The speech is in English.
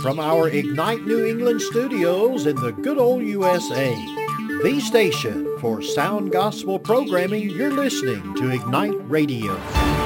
from our Ignite New England studios in the good old USA. The station for sound gospel programming, you're listening to Ignite Radio.